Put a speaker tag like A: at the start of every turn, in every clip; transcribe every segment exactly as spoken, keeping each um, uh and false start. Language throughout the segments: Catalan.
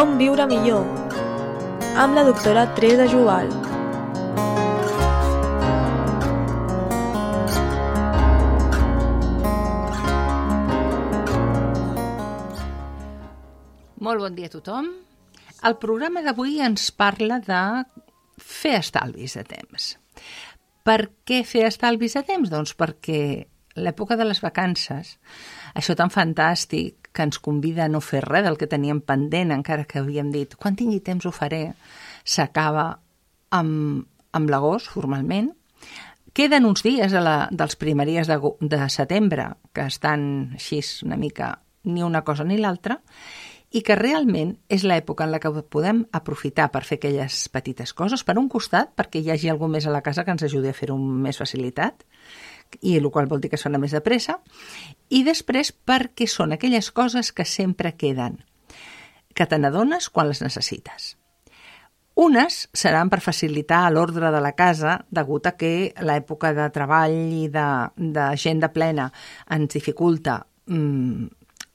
A: Com viure millor? Amb la doctora Teresa Jubal.
B: Molt bon dia a tothom. El programa d'avui ens parla de fer estalvis de temps. Per què fer estalvis de temps? Doncs perquè l'època de les vacances, això tan fantàstic que ens convida a no fer res del que teníem pendent, encara que havíem dit quan tingui temps ho faré, s'acaba amb, amb l'agost, formalment. Queden uns dies a la, dels primeries de, de setembre, que estan així una mica ni una cosa ni l'altra, i que realment és l'època en la que podem aprofitar per fer aquelles petites coses, per un costat, perquè hi hagi algú més a la casa que ens ajudi a fer-ho amb més facilitat, i el qual vol dir que sona més de pressa, i després perquè són aquelles coses que sempre queden, que te n'adones quan les necessites. Unes seran per facilitar l'ordre de la casa, degut a que l'època de treball i d'agenda plena ens dificulta mmm,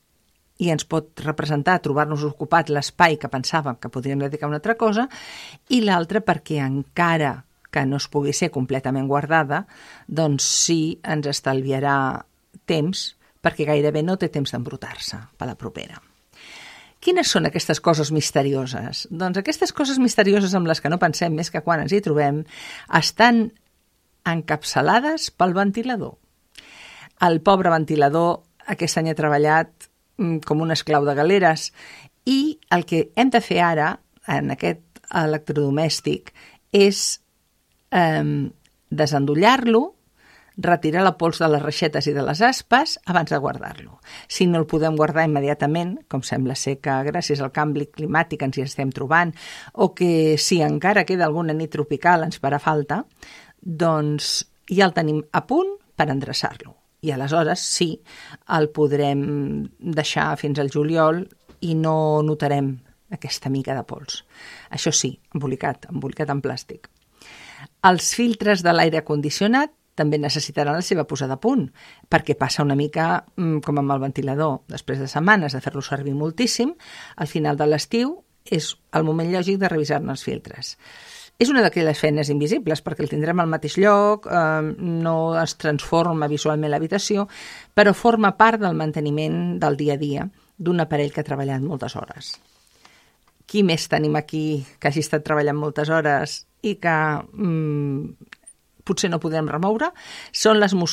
B: i ens pot representar trobar-nos ocupat l'espai que pensàvem que podríem dedicar a una altra cosa, i l'altra perquè encara que no es pugui ser completament guardada, doncs sí ens estalviarà temps, perquè gairebé no té temps d'embrutar-se per la propera. Quines són aquestes coses misterioses? Doncs aquestes coses misterioses amb les que no pensem més que quan ens hi trobem estan encapçalades pel ventilador. El pobre ventilador aquest any ha treballat com un esclau de galeres, i el que hem de fer ara, en aquest electrodomèstic, és eh, desendollar-lo, retirar la pols de les reixetes i de les aspes abans de guardar-lo. Si no el podem guardar immediatament, com sembla ser que gràcies al canvi climàtic ens hi estem trobant, o que si encara queda alguna nit tropical ens farà falta, doncs ja el tenim a punt per endreçar-lo. I aleshores sí, el podrem deixar fins al juliol i no notarem aquesta mica de pols. Això sí, embolicat, embolicat en plàstic. Els filtres de l'aire condicionat també necessitaran la seva posada a punt, perquè passa una mica com amb el ventilador. Després de setmanes de fer-lo servir moltíssim, al final de l'estiu és el moment lògic de revisar-ne els filtres. És una d'aquelles feines invisibles, perquè el tindrem al mateix lloc, eh, no es transforma visualment l'habitació, però forma part del manteniment del dia a dia d'un aparell que ha treballat moltes hores. Qui més tenim aquí que hagi estat treballant moltes hores i que mm, potser no podem remoure? Són les mosquetes